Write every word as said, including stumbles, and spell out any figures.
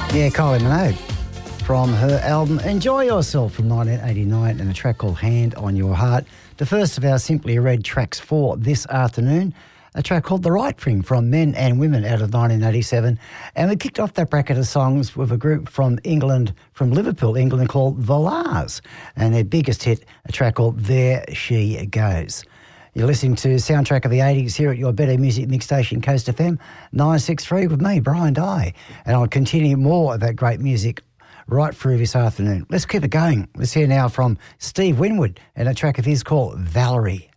Yeah, Kylie Minogue from her album Enjoy Yourself from nineteen eighty-nine and a track called Hand on Your Heart. The first of our Simply Red tracks for this afternoon, a track called The Right Thing from Men and Women out of nineteen eighty-seven. And we kicked off that bracket of songs with a group from England, from Liverpool, England, called The Lars. And their biggest hit, a track called There She Goes. You're listening to Soundtrack of the eighties here at your Better Music Mix Station, Coast F M nine sixty-three with me, Brian Dye. And I'll continue more of that great music right through this afternoon. Let's keep it going. Let's hear now from Steve Winwood and a track of his called Valerie.